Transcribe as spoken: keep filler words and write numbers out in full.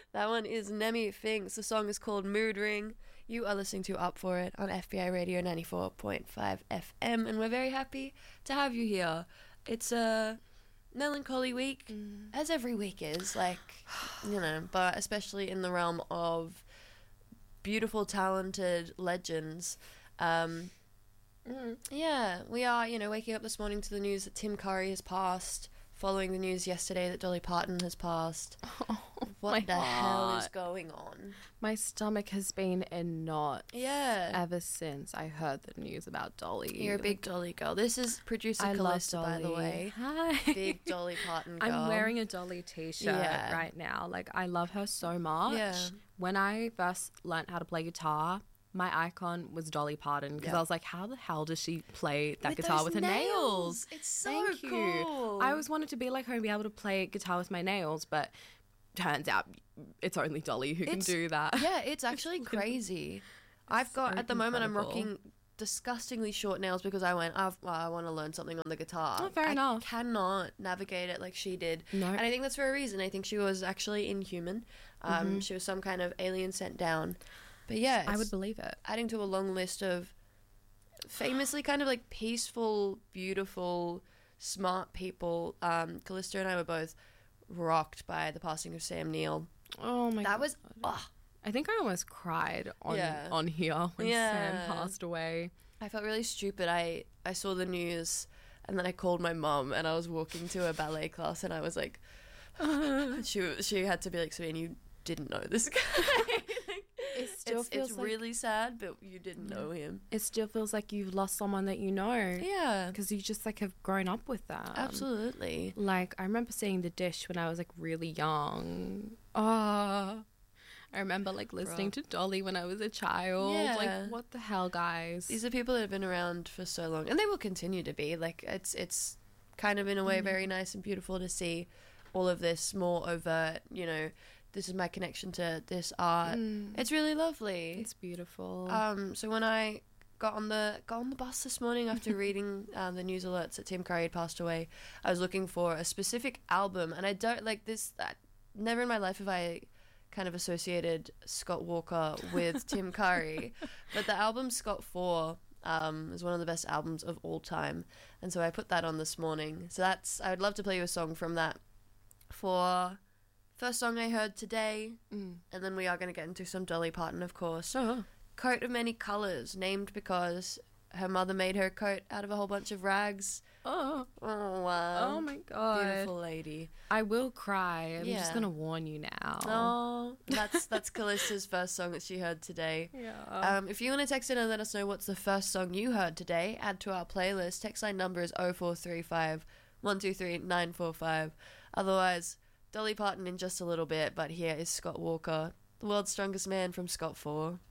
That one is Nemi Finks. The song is called Mood Ring. You are listening to Up For It on F B I Radio ninety-four point five F M, and we're very happy to have you here. It's a melancholy week, mm. as every week is, like, you know, but especially in the realm of beautiful, talented legends. Um, mm. Yeah, we are, you know, waking up this morning to the news that Tim Curry has passed, following the news yesterday that Dolly Parton has passed. Oh, what the heart. hell is going on? My stomach has been in knots. Yeah. Ever since I heard the news about Dolly. You're a big Dolly girl. This is producer I Callista, love by the way. Hi. Big Dolly Parton girl. I'm wearing a Dolly t-shirt yeah. right now. Like, I love her so much. Yeah. When I first learnt how to play guitar, my icon was Dolly Parton, because yep. I was like, how the hell does she play that with guitar with her nails? nails? It's so Thank cool. You. I always wanted to be like her and be able to play guitar with my nails, but turns out it's only Dolly who it's, can do that. Yeah, it's actually crazy. I've got, so at the moment, incredible. I'm rocking disgustingly short nails because I went, I've, well, I want to learn something on the guitar. Oh, fair I enough. cannot navigate it like she did. No. And I think that's for a reason. I think she was actually inhuman. Um, mm-hmm. She was some kind of alien sent down. But yeah, I would believe it. Adding to a long list of famously kind of like peaceful, beautiful, smart people. Um, Callista and I were both rocked by the passing of Sam Neill. Oh my that god. was oh. I think I almost cried on yeah. on here when yeah. Sam passed away. I felt really stupid. I, I saw the news and then I called my mum and I was walking to a ballet class and I was like, she she had to be like, Sabine, you didn't know this guy. It still it's, feels it's like, really sad, but you didn't know him. It still feels like you've lost someone that you know. Yeah. Because you just, like, have grown up with them. Absolutely. Like, I remember seeing The Dish when I was, like, really young. Oh. I remember, like, listening Bro. to Dolly when I was a child. Yeah. Like, what the hell, guys? These are people that have been around for so long. And they will continue to be. Like, it's, it's kind of, in a way, mm. very nice and beautiful to see all of this more overt, you know, this is my connection to this art. Mm. It's really lovely. It's beautiful. Um, so when I got on the got on the bus this morning after reading um, the news alerts that Tim Curry had passed away, I was looking for a specific album, and I don't like this. That never in my life have I kind of associated Scott Walker with Tim Curry, but the album Scott four um, is one of the best albums of all time, and so I put that on this morning. So that's I would love to play you a song from that for. First song I heard today, mm. and then we are going to get into some Dolly Parton, of course. Uh-huh. Coat of Many Colours, named because her mother made her coat out of a whole bunch of rags. Oh. Oh, wow. Oh, my God. Beautiful lady. I will cry. I'm yeah. just going to warn you now. Oh, that's that's Callista's first song that she heard today. Yeah. Um, if you want to text in and let us know what's the first song you heard today, add to our playlist. Text line number is oh four three five, one two three, nine four five. Otherwise, Dolly Parton in just a little bit, but here is Scott Walker, the world's strongest man from Scott four.